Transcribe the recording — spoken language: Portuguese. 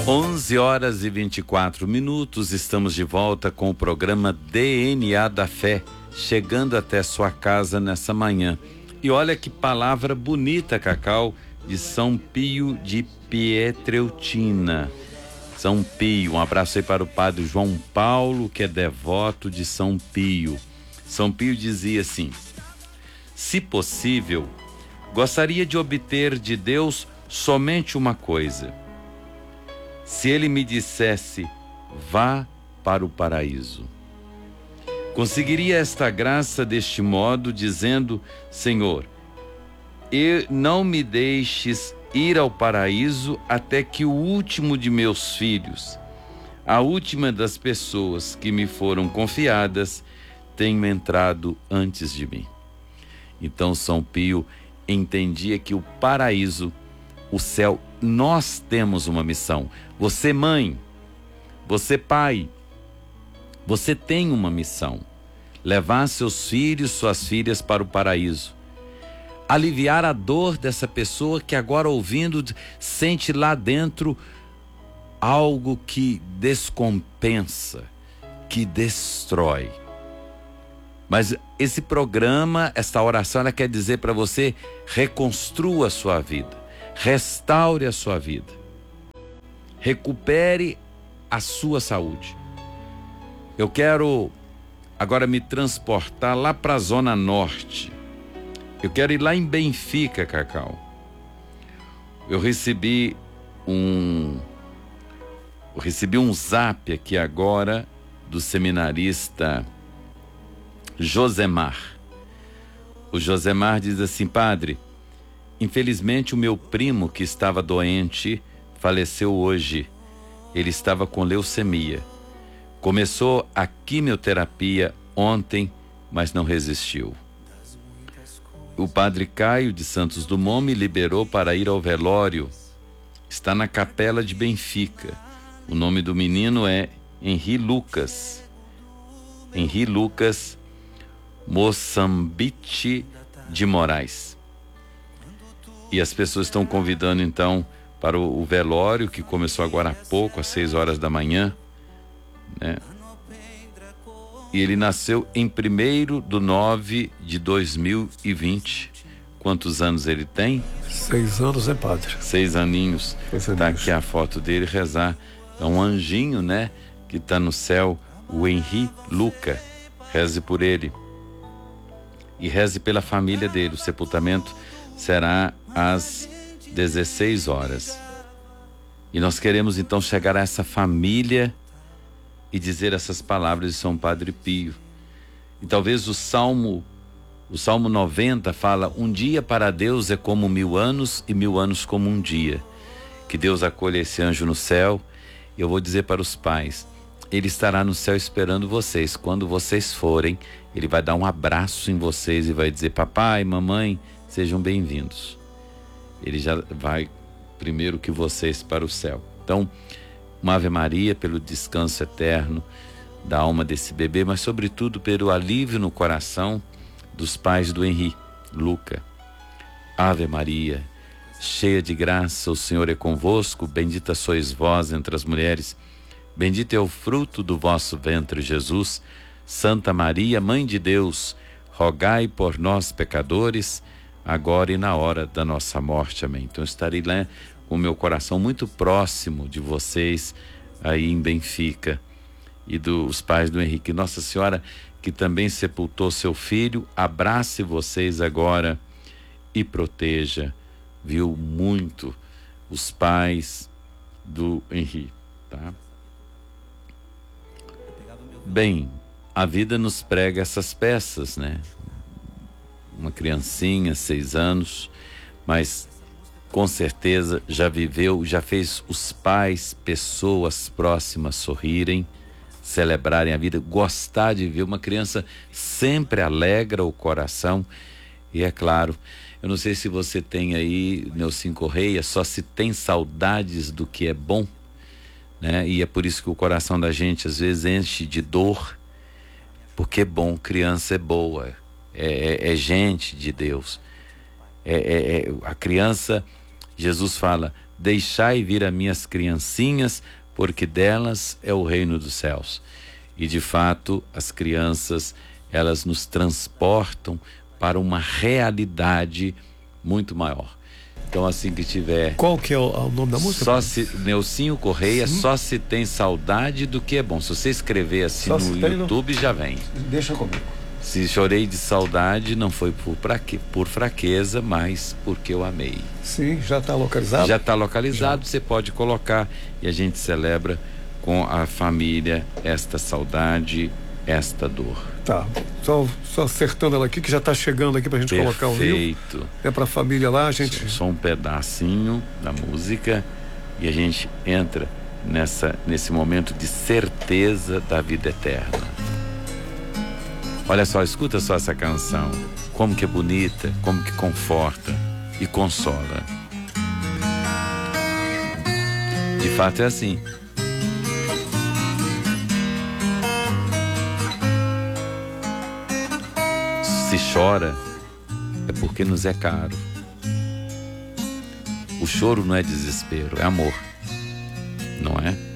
11h24, estamos de volta com o programa DNA da Fé, chegando até sua casa nessa manhã. E olha que palavra bonita, Cacau, de São Pio de Pietreutina. São Pio, um abraço aí para o padre João Paulo, que é devoto de São Pio. São Pio dizia assim: se possível, gostaria de obter de Deus somente uma coisa. Se ele me dissesse, vá para o paraíso. Conseguiria esta graça deste modo, dizendo: Senhor, não me deixes ir ao paraíso até que o último de meus filhos, a última das pessoas que me foram confiadas, tenha entrado antes de mim. Então São Pio entendia que o paraíso, o céu, nós temos uma missão. Você, mãe, você, pai, você tem uma missão: levar seus filhos, suas filhas para o paraíso, aliviar a dor dessa pessoa que agora, ouvindo, sente lá dentro algo que descompensa, que destrói. Mas esse programa, essa oração, ela quer dizer para você: reconstrua a sua vida, restaure a sua vida, recupere a sua saúde. Eu quero agora me transportar lá para a Zona Norte. Eu quero ir lá em Benfica, Cacau. Eu recebi um zap aqui agora do seminarista Josemar. O Josemar diz assim: padre, infelizmente o meu primo, que estava doente, faleceu hoje. Ele estava com leucemia. Começou a quimioterapia ontem, mas não resistiu. O padre Caio de Santos Dumont me liberou para ir ao velório. Está na capela de Benfica. O nome do menino é Henri Lucas. Henri Lucas Moçambite de Moraes. E as pessoas estão convidando então para o velório, que começou agora há pouco, às 6 horas da manhã, né? E ele nasceu em 1º de 9 de 2020. Quantos anos ele tem? 6 anos, padre? 6 aninhos. Está aqui a foto dele, rezar. É um anjinho, né? Que está no céu, o Henri Luca. Reze por ele. E reze pela família dele. O sepultamento será às 16 horas. E nós queremos então chegar a essa família e dizer essas palavras de São Padre Pio. E talvez o Salmo 90 fala: um dia para Deus é como 1000 anos e 1000 anos como um dia. Que Deus acolha esse anjo no céu. E eu vou dizer para os pais: ele estará no céu esperando vocês. Quando vocês forem, ele vai dar um abraço em vocês e vai dizer: papai, mamãe, sejam bem-vindos. Ele já vai primeiro que vocês para o céu. Então, uma Ave Maria pelo descanso eterno da alma desse bebê, mas sobretudo pelo alívio no coração dos pais do Henri Luca. Ave Maria, cheia de graça, o Senhor é convosco, bendita sois vós entre as mulheres, bendito é o fruto do vosso ventre, Jesus. Santa Maria, Mãe de Deus, rogai por nós, pecadores, agora e na hora da nossa morte. Amém. Então estarei lá com o meu coração muito próximo de vocês aí em Benfica e dos pais do Henrique. Nossa Senhora, que também sepultou seu filho, abrace vocês agora e proteja, viu, muito os pais do Henrique, tá? Bem, a vida nos prega essas peças, né? Uma criancinha, 6 anos, mas com certeza já viveu, já fez os pais, pessoas próximas sorrirem, celebrarem a vida, gostar de ver. Uma criança sempre alegra o coração. E é claro, eu não sei se você tem aí, Nelson Correia, só se tem saudades do que é bom, né? E é por isso que o coração da gente às vezes enche de dor, porque é bom, criança é boa, é gente de Deus. A criança, Jesus fala, deixai vir a minhas criancinhas, porque delas é o reino dos céus. E de fato, as crianças, elas nos transportam para uma realidade muito maior. Então, assim que tiver... Qual que é o nome da música? Nelsinho Correia, Sim. Só se tem saudade do que é bom. Se você escrever assim Só no se tem, YouTube, já vem. Deixa comigo. Se chorei de saudade, não foi por fraqueza, mas porque eu amei. Sim, já está localizado? Já está localizado, você pode colocar e a gente celebra com a família esta saudade, esta dor. Tá, só acertando ela aqui, que já está chegando aqui para a gente colocar o vivo. Perfeito. É para a família lá, a gente... Só um pedacinho da música e a gente entra nesse momento de certeza da vida eterna. Olha só, escuta só essa canção. Como que é bonita, como que conforta e consola. De fato é assim. Se chora, é porque nos é caro. O choro não é desespero, é amor, não é?